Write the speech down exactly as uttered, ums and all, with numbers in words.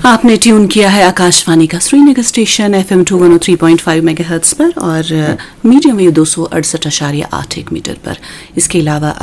आपने ट्यून किया है आकाशवाणी का Srinagar station F M to one three point five megahertz पर और मीडियम वेव दो सौ अड़सठ आशार्य आठ एक मीटर पर। इसके अलावा